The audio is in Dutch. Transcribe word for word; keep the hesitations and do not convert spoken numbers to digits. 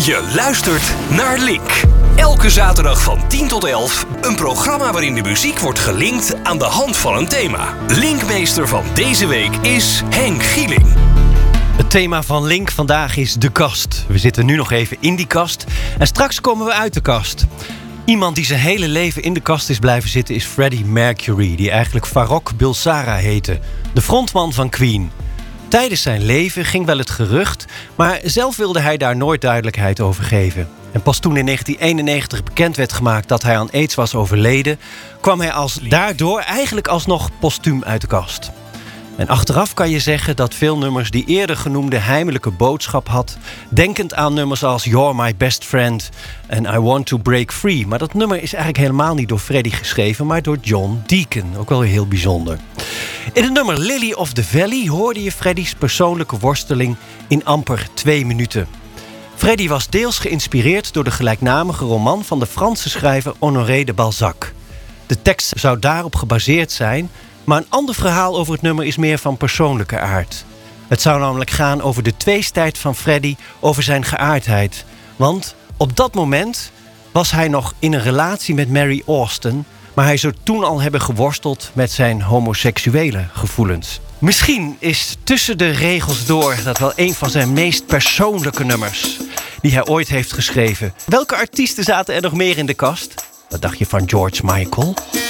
Je luistert naar Link. Elke zaterdag van tien tot elf een programma waarin de muziek wordt gelinkt aan de hand van een thema. Linkmeester van deze week is Henk Gieling. Het thema van Link vandaag is de kast. We zitten nu nog even in die kast en straks komen we uit de kast. Iemand die zijn hele leven in de kast is blijven zitten is Freddie Mercury, die eigenlijk Farrokh Bulsara heette, de frontman van Queen. Tijdens zijn leven ging wel het gerucht, maar zelf wilde hij daar nooit duidelijkheid over geven. En pas toen in negentien eenennegentig bekend werd gemaakt dat hij aan AIDS was overleden, kwam hij als daardoor eigenlijk alsnog postuum uit de kast. En achteraf kan je zeggen dat veel nummers die eerder genoemde heimelijke boodschap had, denkend aan nummers als You're My Best Friend en I Want To Break Free. Maar dat nummer is eigenlijk helemaal niet door Freddie geschreven, maar door John Deacon. Ook wel heel bijzonder. In het nummer Lily of the Valley hoorde je Freddie's persoonlijke worsteling in amper twee minuten. Freddie was deels geïnspireerd door de gelijknamige roman van de Franse schrijver Honoré de Balzac. De tekst zou daarop gebaseerd zijn, maar een ander verhaal over het nummer is meer van persoonlijke aard. Het zou namelijk gaan over de tweestrijd van Freddie over zijn geaardheid. Want op dat moment was hij nog in een relatie met Mary Austin, maar hij zou toen al hebben geworsteld met zijn homoseksuele gevoelens. Misschien is Tussen de Regels Door dat wel een van zijn meest persoonlijke nummers die hij ooit heeft geschreven. Welke artiesten zaten er nog meer in de kast? Wat dacht je van George Michael?